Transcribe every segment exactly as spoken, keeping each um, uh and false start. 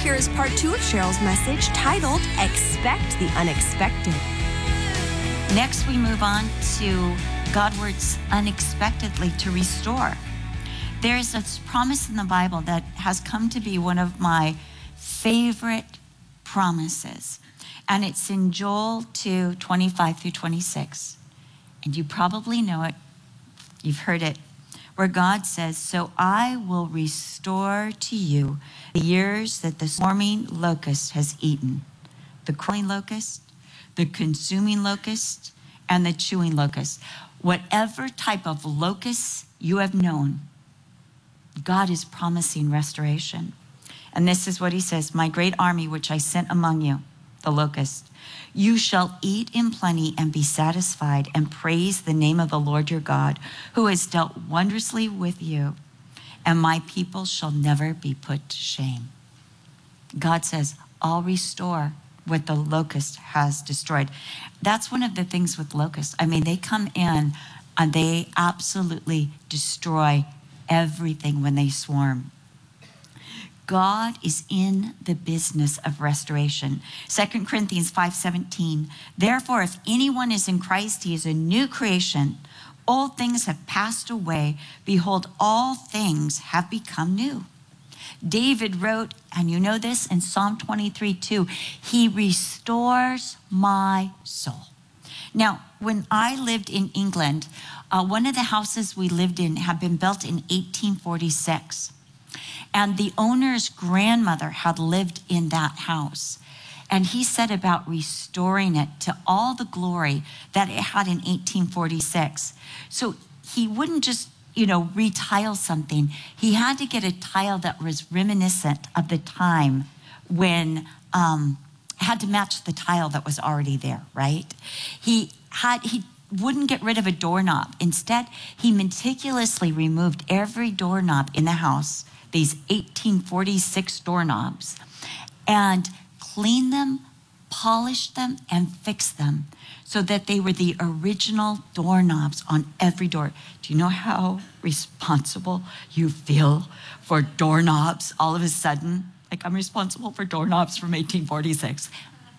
here is part two of Cheryl's message titled, Expect the Unexpected. Next, we move on to God works unexpectedly to restore. There's a promise in the Bible that has come to be one of my favorite promises. And it's in Joel two, twenty-five through twenty-six. And you probably know it. You've heard it. Where God says, so I will restore to you the years that the swarming locust has eaten. The crawling locust, the consuming locust, and the chewing locust. Whatever type of locust you have known, God is promising restoration. And this is what he says, my great army which I sent among you, the locust, you shall eat in plenty and be satisfied and praise the name of the Lord your God, who has dealt wondrously with you, and my people shall never be put to shame. God says, I'll restore what the locust has destroyed. That's one of the things with locusts. I mean, they come in and they absolutely destroy everything when they swarm. God is in the business of restoration. Second Corinthians five seventeen, therefore, if anyone is in Christ, he is a new creation. Old things have passed away. Behold, all things have become new. David wrote, and you know this in Psalm twenty-three two, he restores my soul. Now, when I lived in England, uh, one of the houses we lived in had been built in eighteen forty-six. And the owner's grandmother had lived in that house. And he said about restoring it to all the glory that it had in eighteen forty-six. So he wouldn't just, you know, retile something. He had to get a tile that was reminiscent of the time when, um, had to match the tile that was already there, right? He had, he wouldn't get rid of a doorknob. Instead, he meticulously removed every doorknob in the house, these eighteen forty-six doorknobs, and cleaned them, polished them, and fixed them so that they were the original doorknobs on every door. Do you know how responsible you feel for doorknobs all of a sudden? Like, I'm responsible for doorknobs from eighteen forty-six.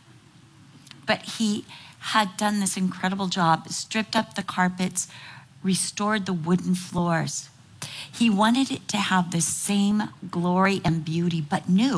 But he had done this incredible job, stripped up the carpets, restored the wooden floors. He wanted it to have the same glory and beauty, but new.